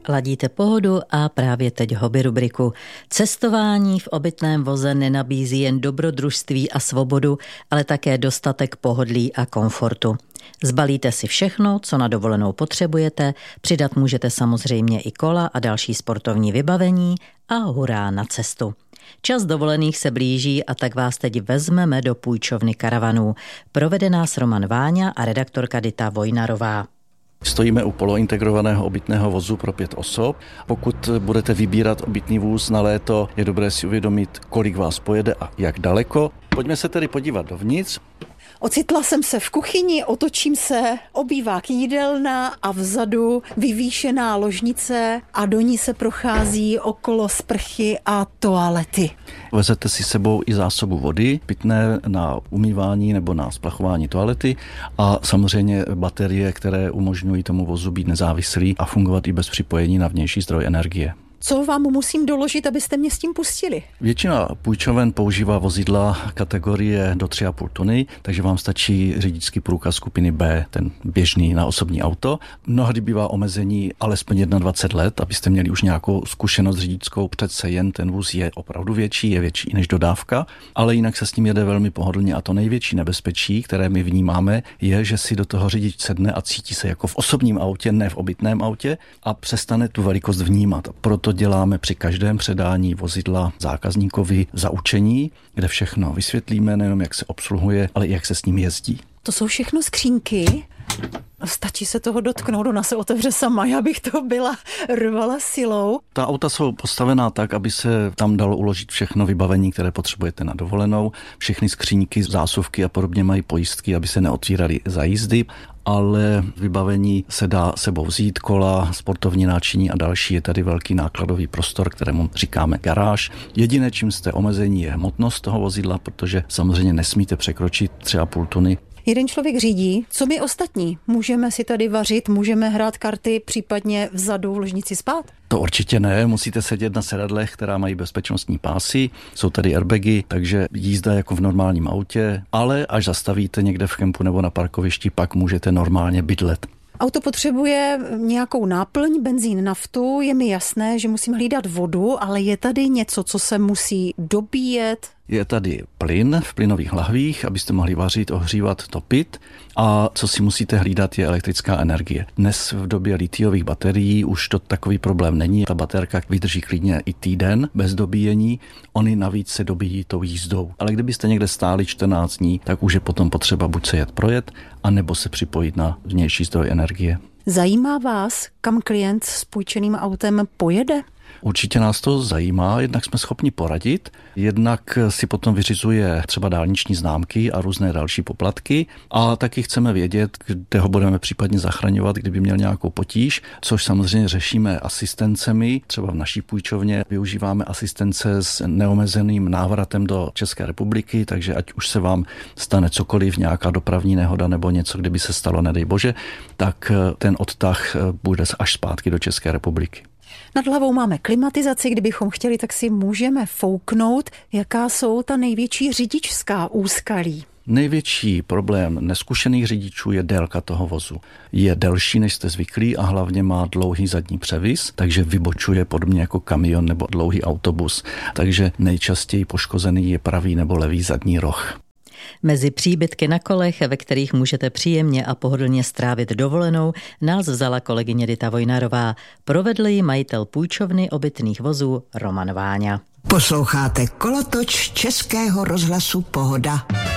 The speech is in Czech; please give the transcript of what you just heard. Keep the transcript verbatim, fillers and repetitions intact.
Ladíte Pohodu a právě teď hobby rubriku. Cestování v obytném voze nenabízí jen dobrodružství a svobodu, ale také dostatek pohodlí a komfortu. Zbalíte si všechno, co na dovolenou potřebujete, přidat můžete samozřejmě i kola a další sportovní vybavení a hurá na cestu. Čas dovolených se blíží a tak vás teď vezmeme do půjčovny karavanů. Provede nás Roman Váňa a redaktorka Dita Vojnarová. Stojíme u polointegrovaného obytného vozu pro pět osob. Pokud budete vybírat obytný vůz na léto, je dobré si uvědomit, kolik vás pojede a jak daleko. Pojďme se tedy podívat dovnitř. Ocitla jsem se v kuchyni, otočím se, obývák jídelna a vzadu vyvýšená ložnice a do ní se prochází okolo sprchy a toalety. Vezete si sebou i zásobu vody, pitné na umývání nebo na splachování toalety a samozřejmě baterie, které umožňují tomu vozu být nezávislý a fungovat i bez připojení na vnější zdroj energie. Co vám musím doložit, abyste mě s tím pustili? Většina půjčoven používá vozidla kategorie do tři a půl tuny, takže vám stačí řidičský průkaz skupiny B, ten běžný na osobní auto. Mnohdy bývá omezení alespoň dvacet jedna let, abyste měli už nějakou zkušenost řidičskou, přece jen ten vůz je opravdu větší, je větší než dodávka, ale jinak se s ním jede velmi pohodlně a to největší nebezpečí, které my vnímáme, je, že si do toho řidič sedne a cítí se jako v osobním autě, ne v obytném autě a přestane tu velikost vnímat. Proto děláme při každém předání vozidla zákazníkovi zaučení, kde všechno vysvětlíme, nejenom jak se obsluhuje, ale i jak se s ním jezdí. To jsou všechno skřínky. Stačí se toho dotknout, ona se otevře sama, já bych to byla rvala silou. Ta auta jsou postavená tak, aby se tam dalo uložit všechno vybavení, které potřebujete na dovolenou. Všechny skříňky, zásuvky a podobně mají pojistky, aby se neotvíraly za jízdy, ale vybavení se dá sebou vzít, kola, sportovní náčiní a další. Je tady velký nákladový prostor, kterému říkáme garáž. Jediné, čím jste omezení, je hmotnost toho vozidla, protože samozřejmě nesmíte překročit tři a půl tuny. Jeden člověk řídí, co my ostatní? Můžeme si tady vařit, můžeme hrát karty, případně vzadu v ložnici spát? To určitě ne, musíte sedět na sedadlech, která mají bezpečnostní pásy, jsou tady airbagy, takže jízda jako v normálním autě, ale až zastavíte někde v kempu nebo na parkovišti, pak můžete normálně bydlet. Auto potřebuje nějakou náplň, benzín, naftu, je mi jasné, že musím hlídat vodu, ale je tady něco, co se musí dobíjet? Je tady plyn v plynových lahvích, abyste mohli vařit, ohřívat, topit. A co si musíte hlídat, je elektrická energie. Dnes v době litiových baterií už to takový problém není. Ta baterka vydrží klidně i týden bez dobíjení. Ony navíc se dobíjí tou jízdou. Ale kdybyste někde stáli čtrnáct dní, tak už je potom potřeba buď se jet projet, anebo se připojit na vnější zdroj energie. Zajímá vás, kam klient s půjčeným autem pojede? Určitě nás to zajímá, jednak jsme schopni poradit, jednak si potom vyřizuje třeba dálniční známky a různé další poplatky a taky chceme vědět, kde ho budeme případně zachraňovat, kdyby měl nějakou potíž, což samozřejmě řešíme asistencemi. Třeba v naší půjčovně využíváme asistence s neomezeným návratem do České republiky, takže ať už se vám stane cokoliv, nějaká dopravní nehoda nebo něco, kdyby se stalo, nedej bože, tak ten odtah bude až zpátky do České republiky. Nad hlavou máme klimatizaci, kdybychom chtěli, tak si můžeme fouknout, jaká jsou ta největší řidičská úskalí. Největší problém neskušených řidičů je délka toho vozu. Je delší, než jste zvyklí a hlavně má dlouhý zadní převis, takže vybočuje podobně jako kamion nebo dlouhý autobus. Takže nejčastěji poškozený je pravý nebo levý zadní roh. Mezi příbytky na kolech, ve kterých můžete příjemně a pohodlně strávit dovolenou, nás vzala kolegyně Dita Vojnarová. Provedl ji majitel půjčovny obytných vozů Roman Váňa. Posloucháte Kolotoč Českého rozhlasu Pohoda.